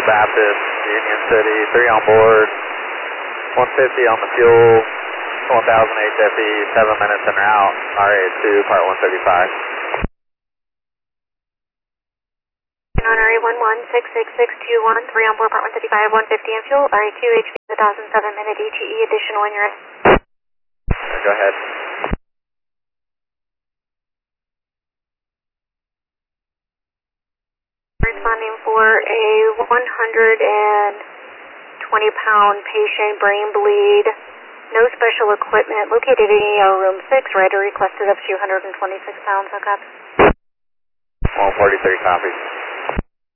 the Baptist, Union City, 3 on board, 150 on the fuel, 1,000 HFE, 7 minutes en route, RA2, part 135. RA 116661, 3 on board, part 135, 150 on fuel, RA2, HV, 1,007 minute ETE, additional when you're ready. Go ahead. Responding for a 120-pound patient, brain bleed, no special equipment, located in ER room 6, rider requested up to 126 pounds, hookup. 143 copies.